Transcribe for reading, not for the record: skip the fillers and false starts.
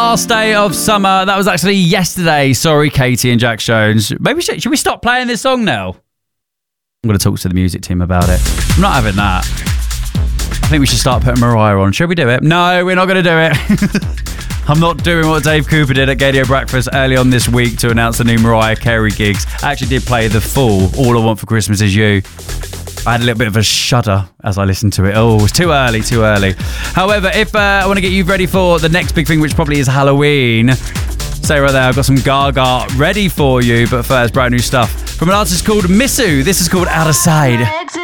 last day of summer. That was actually yesterday. Sorry, Katie and Jack Jones. Maybe should we stop playing this song now? I'm going to talk to the music team about it. I'm not having that. I think we should start putting Mariah on. Should we do it? No, we're not going to do it. I'm not doing what Dave Cooper did at Gadio Breakfast early on this week to announce the new Mariah Carey gigs. I actually did play the full All I Want for Christmas Is You. I had a little bit of a shudder as I listened to it. Oh, it's too early. However, if I want to get you ready for the next big thing, which probably is Halloween, stay right there. I've got some Gaga ready for you. But first, brand new stuff from an artist called Missu. This is called Out of Sight.